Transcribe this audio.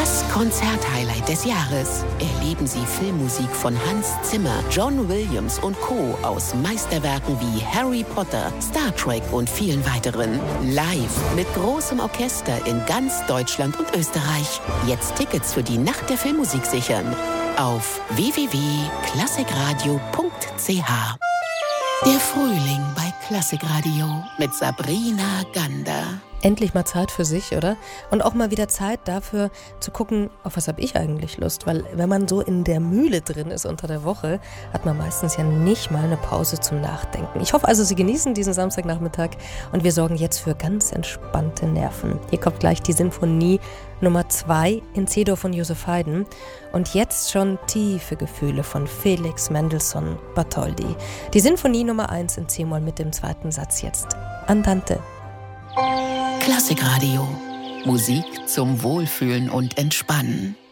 Das Konzert-Highlight des Jahres. Erleben Sie Filmmusik von Hans Zimmer, John Williams und Co. aus Meisterwerken wie Harry Potter, Star Trek und vielen weiteren. Live mit großem Orchester in ganz Deutschland und Österreich. Jetzt Tickets für die Nacht der Filmmusik sichern. Auf www.klassikradio.ch. Der Frühling bei Klassikradio mit Sabrina Gander. Endlich mal Zeit für sich, oder? Und auch mal wieder Zeit dafür zu gucken, auf was habe ich eigentlich Lust? Weil wenn man so in der Mühle drin ist unter der Woche, hat man meistens ja nicht mal eine Pause zum Nachdenken. Ich hoffe also, Sie genießen diesen Samstagnachmittag und wir sorgen jetzt für ganz entspannte Nerven. Hier kommt gleich die Sinfonie Nummer 2 in C-Dur von Joseph Haydn und jetzt schon tiefe Gefühle von Felix Mendelssohn Bartholdy. Die Sinfonie Nummer 1 in C-Moll mit dem zweiten Satz jetzt. Andante. Klassikradio. Musik zum Wohlfühlen und Entspannen.